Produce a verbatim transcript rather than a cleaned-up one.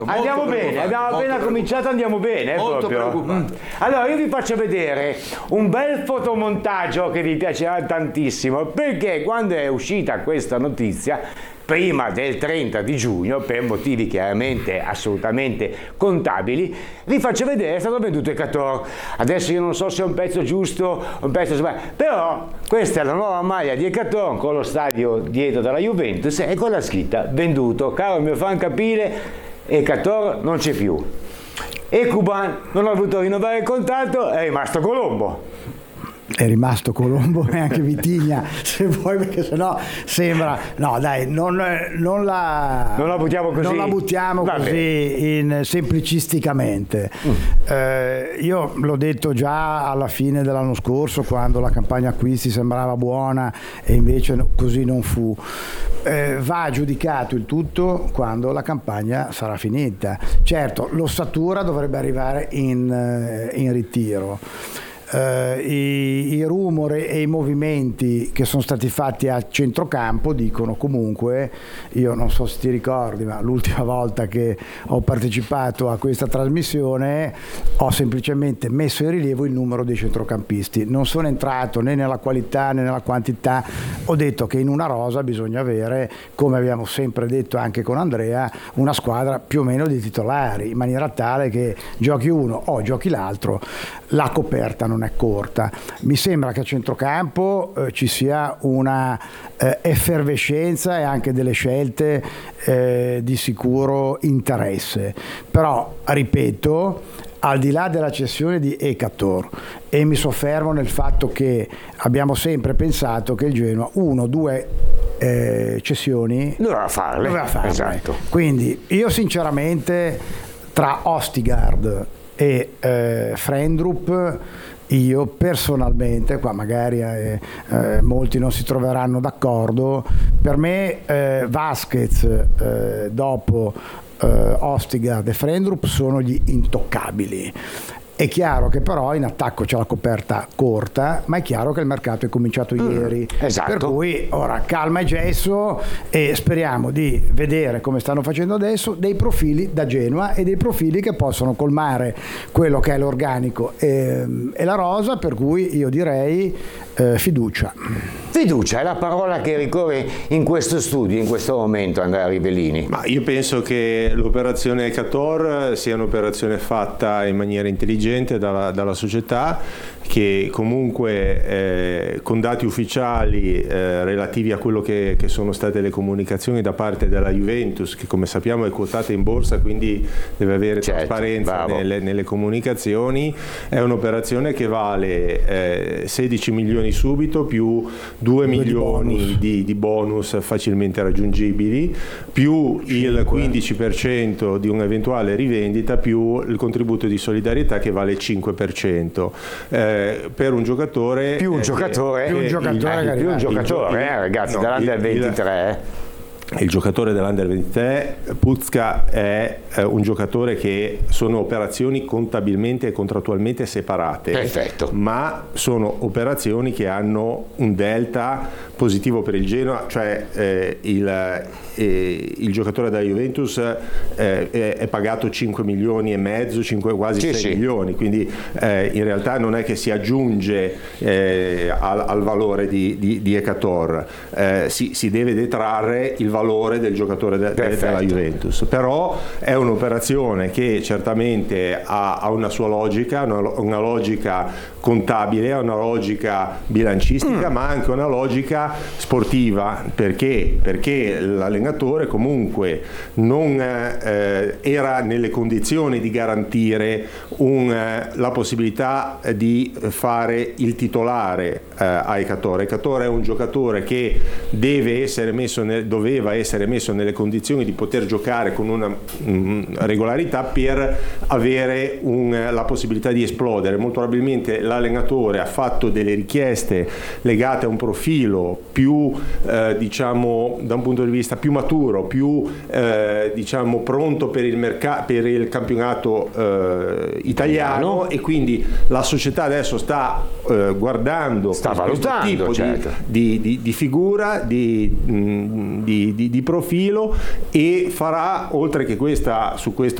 Andiamo bene, abbiamo appena cominciato, andiamo bene. Molto proprio. preoccupato. Allora io vi faccio vedere un bel fotomontaggio che vi piacerà tantissimo, perché quando è uscita questa notizia, prima del trenta di giugno, per motivi chiaramente assolutamente contabili, vi faccio vedere, è stato venduto Ekator. Adesso io non so se è un pezzo giusto, un pezzo sbagliato, però questa è la nuova maglia di Ekator con lo stadio dietro della Juventus e con la scritta venduto. Caro mio fan capire, Ekator non c'è più e Cuban non ha voluto rinnovare il contratto, è rimasto Colombo. È rimasto Colombo e anche Vitigna, se vuoi, perché sennò sembra. No, dai, non, non la non la buttiamo così, non la buttiamo così in, semplicisticamente. Mm. Eh, io l'ho detto già alla fine dell'anno scorso, quando la campagna acquisti sembrava buona e invece così non fu. Eh, va giudicato il tutto quando la campagna sarà finita. Certo, l'ossatura dovrebbe arrivare in, in ritiro. Uh, i, i rumori e i movimenti che sono stati fatti a centrocampo dicono comunque, io non so se ti ricordi, ma l'ultima volta che ho partecipato a questa trasmissione ho semplicemente messo in rilievo il numero dei centrocampisti, non sono entrato né nella qualità né nella quantità, ho detto che in una rosa bisogna avere, come abbiamo sempre detto anche con Andrea, una squadra più o meno di titolari, in maniera tale che giochi uno o giochi l'altro, la coperta non è corta. Mi sembra che a centrocampo eh, ci sia una eh, effervescenza e anche delle scelte eh, di sicuro interesse, però ripeto, al di là della cessione di Ekator, e mi soffermo nel fatto che abbiamo sempre pensato che il Genoa uno, due eh, cessioni doveva farle, doveva farle. Esatto. Quindi io sinceramente tra Ostigard e eh, Frendrup, io personalmente, qua magari eh, eh, molti non si troveranno d'accordo, per me eh, Vasquez eh, dopo eh, Ostigard e Frendrup sono gli intoccabili. È chiaro che però in attacco c'è la coperta corta, ma è chiaro che il mercato è cominciato mm, ieri, esatto. Per cui ora calma e gesso e speriamo di vedere, come stanno facendo adesso, dei profili da Genoa e dei profili che possono colmare quello che è l'organico e, e la rosa, per cui io direi eh, fiducia. Fiducia è la parola che ricorre in questo studio, in questo momento, Andrea Rivellini. Ma io penso che l'operazione Ekator sia un'operazione fatta in maniera intelligente dalla, dalla società, che comunque eh, con dati ufficiali eh, relativi a quello che, che sono state le comunicazizioni da parte della Juventus, che come sappiamo è quotata in borsa, quindi deve avere certo, trasparenza nelle, nelle comunicazioni, è un'operazione che vale eh, sedici milioni subito più due milioni di, di bonus facilmente raggiungibili, più il quindici per cento di un'eventuale rivendita, più il contributo di solidarietà che vale il cinque per cento. Eh, per un giocatore più un eh, giocatore più un giocatore, eh, più un giocatore eh, ragazzi, no, dall'Under ventitré il giocatore dell'Under ventitré, Pucca, è eh, un giocatore che sono operazioni contabilmente e contrattualmente separate. Perfetto. Ma sono operazioni che hanno un delta positivo per il Genoa, cioè eh, il, eh, il giocatore della Juventus eh, è, è pagato cinque milioni e mezzo, cinque, quasi sì, sei sì. milioni, quindi eh, in realtà non è che si aggiunge eh, al, al valore di, di, di Ekator, eh, si, si deve detrarre il valore valore del giocatore de- della Juventus, però è un'operazione che certamente ha, ha una sua logica, una, una logica contabile, una logica bilancistica, mm. ma anche una logica sportiva, perché perché l'allenatore comunque non eh, era nelle condizioni di garantire un, eh, la possibilità di fare il titolare eh, a Ekator. Ekator è un giocatore che deve essere messo nel, doveva essere messo nelle condizioni di poter giocare con una mh, regolarità per avere un, la possibilità di esplodere. Molto probabilmente l'allenatore ha fatto delle richieste legate a un profilo più eh, diciamo da un punto di vista più maturo, più eh, diciamo pronto per il mercato, per il campionato eh, italiano, e quindi la società adesso sta eh, guardando sta questo valutando tipo certo. di, di, di, di figura di, di di, di, di profilo, e farà, oltre che questa, su questo